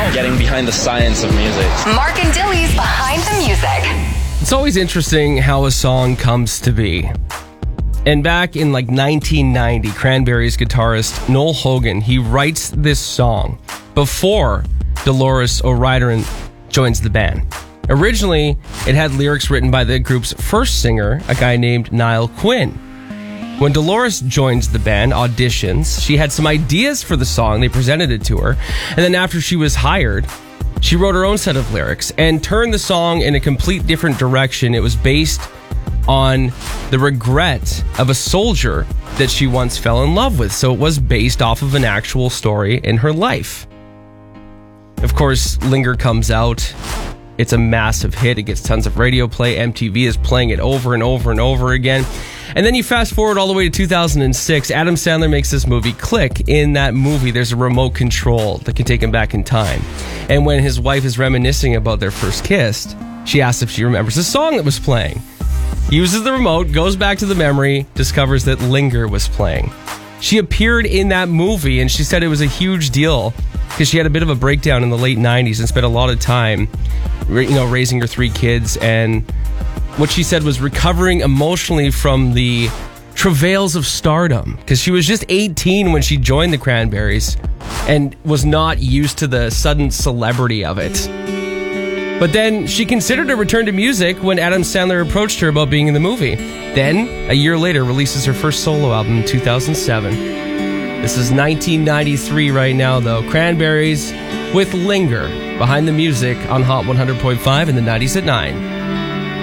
getting behind the science of music. Mark and Dilly's Behind the Music. It's always interesting how a song comes to be. And back in 1990, Cranberries guitarist Noel Hogan, he writes this song before Dolores O'Riordan joins the band. Originally, it had lyrics written by the group's first singer, a guy named Niall Quinn. When Dolores joins the band, auditions, she had some ideas for the song. They presented it to her. And then after she was hired, she wrote her own set of lyrics and turned the song in a complete different direction. It was based on the regret of a soldier that she once fell in love with. So it was based off of an actual story in her life. Of course, Linger comes out. It's a massive hit. It gets tons of radio play. MTV is playing it over and over and over again. And then you fast forward all the way to 2006. Adam Sandler makes this movie Click. In that movie, there's a remote control that can take him back in time. And when his wife is reminiscing about their first kiss, she asks if she remembers the song that was playing. He uses the remote, goes back to the memory, discovers that Linger was playing. She appeared in that movie, and she said it was a huge deal because she had a bit of a breakdown in the late 90s and spent a lot of time, raising her 3 kids. And what she said was recovering emotionally from the travails of stardom, because she was just 18 when she joined the Cranberries and was not used to the sudden celebrity of it. But then she considered a return to music when Adam Sandler approached her about being in the movie. Then, a year later, releases her first solo album in 2007. This is 1993 right now, though. Cranberries with Linger, Behind the Music on Hot 100.5 in the 90s at 9.